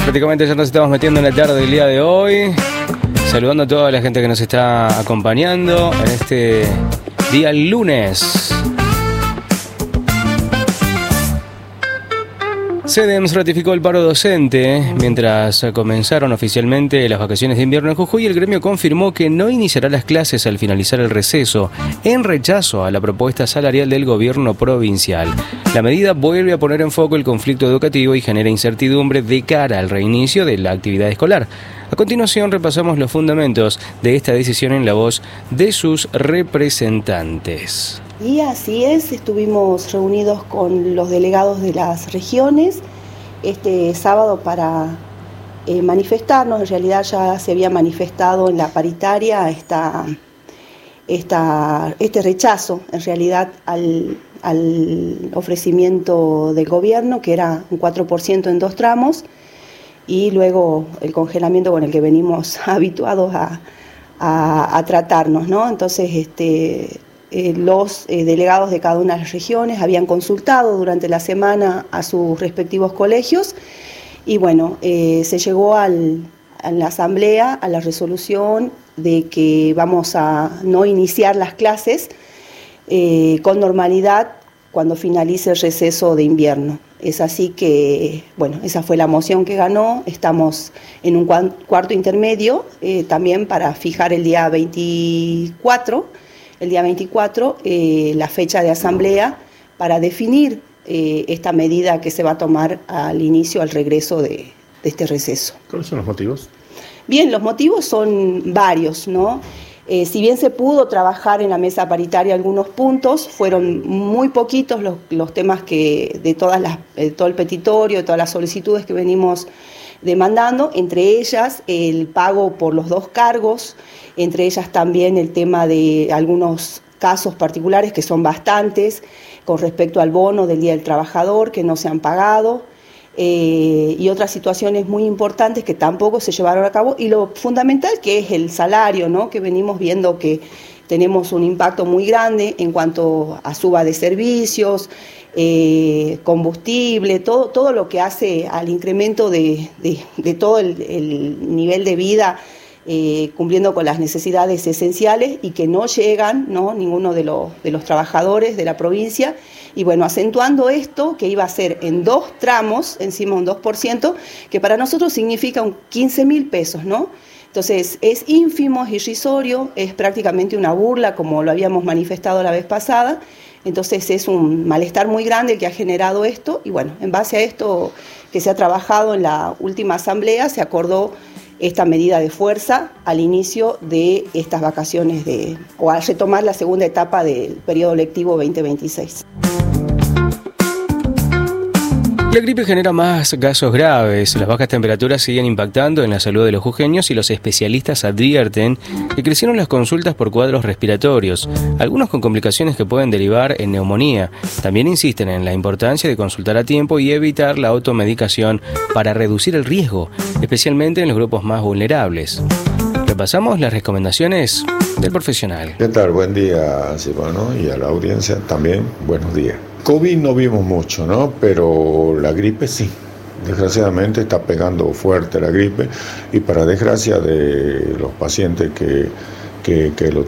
Prácticamente ya nos estamos metiendo en la tarde del día de hoy. Saludando a toda la gente que nos está acompañando en este día lunes. CEDEMS ratificó el paro docente mientras comenzaron oficialmente las vacaciones de invierno en Jujuy. El gremio confirmó que no iniciará las clases al finalizar el receso, en rechazo a la propuesta salarial del gobierno provincial. La medida vuelve a poner en foco el conflicto educativo y genera incertidumbre de cara al reinicio de la actividad escolar. A continuación repasamos los fundamentos de esta decisión en la voz de sus representantes. Y así es, estuvimos reunidos con los delegados de las regiones este sábado para manifestarnos. En realidad ya se había manifestado en la paritaria este rechazo en realidad al ofrecimiento del gobierno, que era un 4% en 2 tramos, y luego el congelamiento con el que venimos habituados a tratarnos, ¿no? Entonces, los delegados de cada una de las regiones habían consultado durante la semana a sus respectivos colegios y bueno, se llegó a la asamblea a la resolución de que vamos a no iniciar las clases con normalidad cuando finalice el receso de invierno. Es así que, bueno, esa fue la moción que ganó. Estamos en un cuarto intermedio también para fijar el día 24, la fecha de asamblea para definir esta medida que se va a tomar al inicio, al regreso de este receso. ¿Cuáles son los motivos? Bien, los motivos son varios, ¿no? Si bien se pudo trabajar en la mesa paritaria algunos puntos, fueron muy poquitos los temas que de todo el petitorio, de todas las solicitudes que venimos demandando, entre ellas el pago por los 2 cargos, entre ellas también el tema de algunos casos particulares que son bastantes con respecto al bono del Día del Trabajador que no se han pagado, y otras situaciones muy importantes que tampoco se llevaron a cabo, y lo fundamental que es el salario, ¿no? Que venimos viendo que tenemos un impacto muy grande en cuanto a suba de servicios, combustible, todo lo que hace al incremento de todo el nivel de vida, cumpliendo con las necesidades esenciales y que no llegan, ¿no? Ninguno de los trabajadores de la provincia. Y bueno, acentuando esto, que iba a ser en 2 tramos, encima un 2%, que para nosotros significa 15.000 pesos, ¿no? Entonces, es ínfimo, es irrisorio, es prácticamente una burla, como lo habíamos manifestado la vez pasada. Entonces, es un malestar muy grande el que ha generado esto. Y bueno, en base a esto que se ha trabajado en la última asamblea, se acordó esta medida de fuerza al inicio de estas vacaciones o al retomar la segunda etapa del periodo lectivo 2026. La gripe genera más casos graves. Las bajas temperaturas siguen impactando en la salud de los jujeños y los especialistas advierten que crecieron las consultas por cuadros respiratorios, algunos con complicaciones que pueden derivar en neumonía. También insisten en la importancia de consultar a tiempo y evitar la automedicación para reducir el riesgo, especialmente en los grupos más vulnerables. Repasamos las recomendaciones del profesional. ¿Qué tal? Buen día, Silvano, y a la audiencia también, buenos días. COVID no vimos mucho, ¿no? Pero la gripe sí. Desgraciadamente está pegando fuerte la gripe y para desgracia de los pacientes que lo